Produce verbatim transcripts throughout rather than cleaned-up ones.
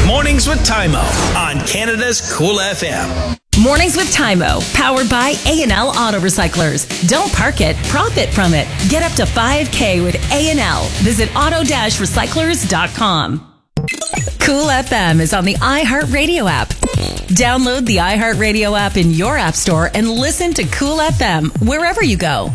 Mornings with Tymo on Canada's Cool F M. Mornings with Tymo, powered by A and L Auto Recyclers. Don't park it, profit from it. Get up to five K with A and L. Visit auto dash recyclers dot com. Cool F M is on the iHeartRadio app. Download the iHeartRadio app in your app store and listen to Cool F M wherever you go.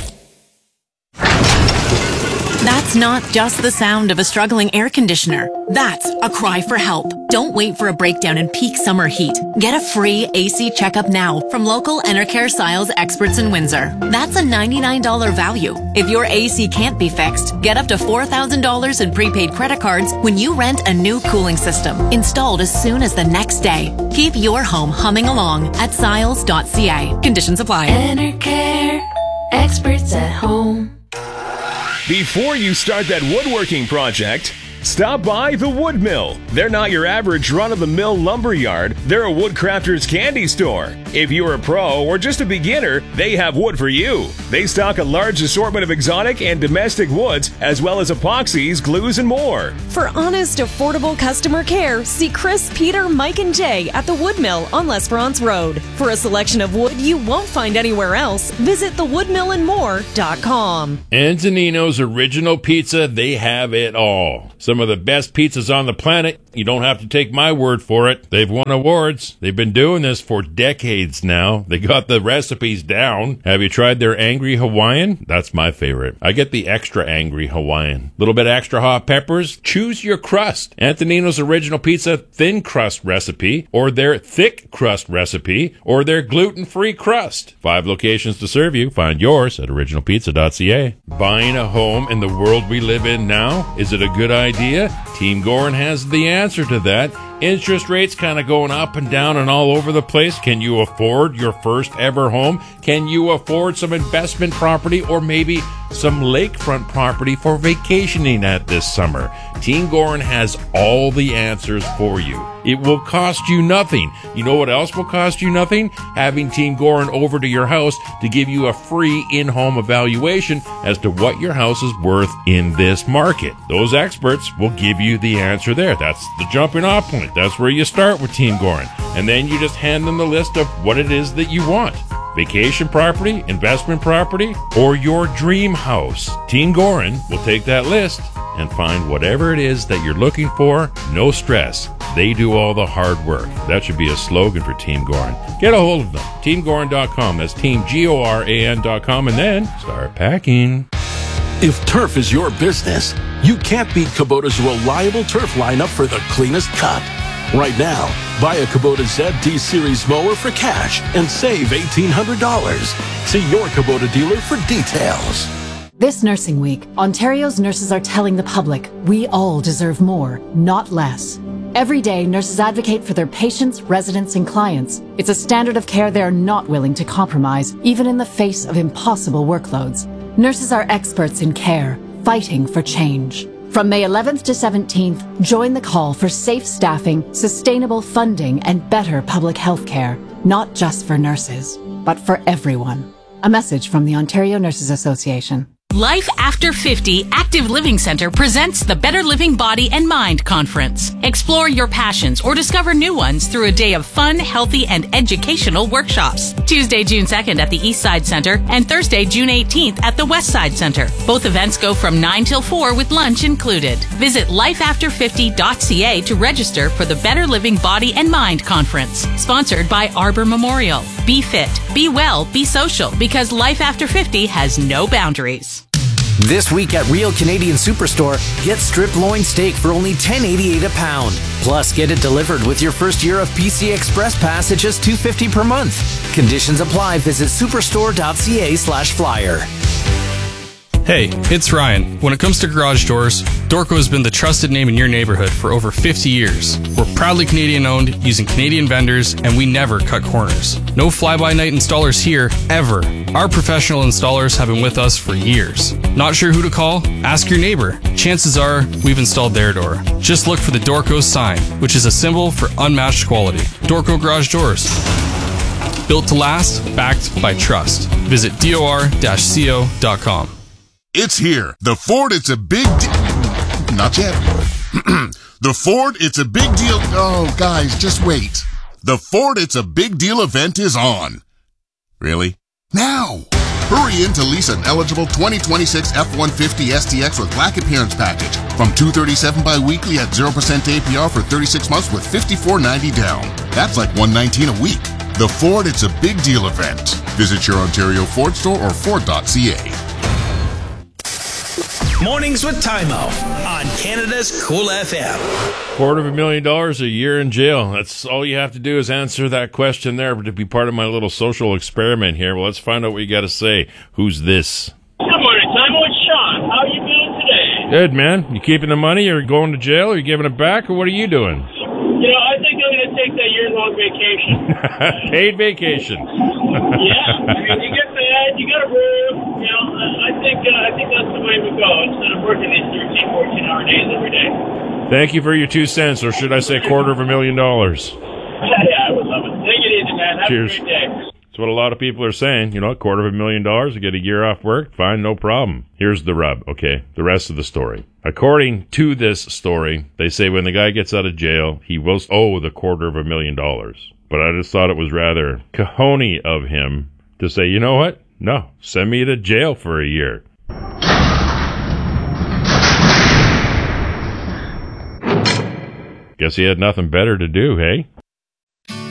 That's not just the sound of a struggling air conditioner. That's a cry for help. Don't wait for a breakdown in peak summer heat. Get a free A C checkup now from local Enercare Siles experts in Windsor. That's a ninety-nine dollars value. If your A C can't be fixed, get up to four thousand dollars in prepaid credit cards when you rent a new cooling system, installed as soon as the next day. Keep your home humming along at siles dot c a. Conditions apply. Enercare, experts at home. Before you start that woodworking project, stop by the Wood Mill. They're not your average run-of-the-mill lumber yard. They're a woodcrafter's candy store. If you're a pro or just a beginner, they have wood for you. They stock a large assortment of exotic and domestic woods, as well as epoxies, glues, and more. For honest, affordable customer care, see Chris, Peter, Mike, and Jay at the Wood Mill on L'Esperance Road. For a selection of wood you won't find anywhere else, visit the wood mill and more dot com. Antonino's Original Pizza, they have it all. Some of the best pizzas on the planet. You don't have to take my word for it. They've won awards. They've been doing this for decades now. They got the recipes down. Have you tried their Angry Hawaiian? That's my favorite. I get the extra Angry Hawaiian. Little bit extra hot peppers. Choose your crust. Antonino's Original Pizza thin crust recipe, or their thick crust recipe, or their gluten-free crust. Five locations to serve you. Find yours at original pizza dot c a. Buying a home in the world we live in now? Is it a good idea? Team Gorin has the answer to that. Interest rates kind of going up and down and all over the place. Can you afford your first ever home? Can you afford some investment property or maybe some lakefront property for vacationing at this summer? Team Gorin has all the answers for you. It will cost you nothing. You know what else will cost you nothing? Having Team Gorin over to your house to give you a free in-home evaluation as to what your house is worth in this market. Those experts will give you the answer there. That's the jumping off point. That's where you start with Team Gorin. And then you just hand them the list of what it is that you want. Vacation property, investment property, or your dream house. Team Gorin will take that list and find whatever it is that you're looking for. No stress. They do all the hard work. That should be a slogan for Team Gorin. Get a hold of them. team gorin dot com. That's team G O R A N dot com. And then start packing. If turf is your business, you can't beat Kubota's reliable turf lineup for the cleanest cut. Right now, buy a Kubota Z D Series mower for cash and save eighteen hundred dollars. See your Kubota dealer for details. This Nursing Week, Ontario's nurses are telling the public we all deserve more, not less. Every day, nurses advocate for their patients, residents, and clients. It's a standard of care they are not willing to compromise, even in the face of impossible workloads. Nurses are experts in care, fighting for change. From May eleventh to seventeenth, join the call for safe staffing, sustainable funding, and better public health care, not just for nurses, but for everyone. A message from the Ontario Nurses Association. Life After fifty Active Living Centre presents the Better Living Body and Mind Conference. Explore your passions or discover new ones through a day of fun, healthy, and educational workshops. Tuesday, June second at the East Side Centre and Thursday, June eighteenth at the West Side Centre. Both events go from nine till four with lunch included. Visit life after fifty dot c a to register for the Better Living Body and Mind Conference. Sponsored by Arbor Memorial. Be fit, be well, be social, because life after fifty has no boundaries. This week at Real Canadian Superstore, get strip loin steak for only ten eighty-eight a pound. Plus, get it delivered with your first year of P C Express Pass at just two fifty per month. Conditions apply. Visit superstore dot c a slash flyer. Hey, it's Ryan. When it comes to garage doors, Dorco has been the trusted name in your neighborhood for over fifty years. We're proudly Canadian owned, using Canadian vendors, and we never cut corners. No fly-by-night installers here, ever. Our professional installers have been with us for years. Not sure who to call? Ask your neighbor. Chances are, we've installed their door. Just look for the Dorco sign, which is a symbol for unmatched quality. Dorco Garage Doors. Built to last, backed by trust. Visit dor dash co dot com. It's here. The Ford It's a Big D- Not yet. The Ford It's a Big Deal... Oh, guys, just wait. The Ford It's a Big Deal event is on. Really? Now! Hurry in to lease an eligible twenty twenty-six F one fifty S T X with black appearance package from two hundred thirty-seven dollars bi-weekly at zero percent A P R for thirty-six months with fifty-four ninety down. That's like one hundred nineteen dollars a week. The Ford It's a Big Deal event. Visit your Ontario Ford store or Ford dot C A. Mornings with Tymo on Canada's Cool F M. Quarter of a million dollars a year in jail. That's all you have to do is answer that question there to be part of my little social experiment here. Well, let's find out what you got to say. Who's this? Good morning, Tymo. It's Sean. How are you doing today? Good, man. You keeping the money? Or going to jail? Are you giving it back? Or what are you doing? You know, I think I'm going to take that year-long vacation. Paid vacation. Yeah. I mean, you get fed, you got to move. You know, I think, uh, I think that's the way we go instead of working these thirteen, fourteen-hour days every day. Thank you for your two cents, or should I say quarter of a million dollars? Yeah, yeah, I would love it. Take it easy, man. Have Cheers. a great day. That's what a lot of people are saying. You know, a quarter of a million dollars to get a year off work, fine, no problem. Here's the rub, okay? The rest of the story. According to this story, they say when the guy gets out of jail, he will owe the quarter of a million dollars. But I just thought it was rather cojones of him to say, you know what? No, send me to jail for a year. Guess he had nothing better to do, hey?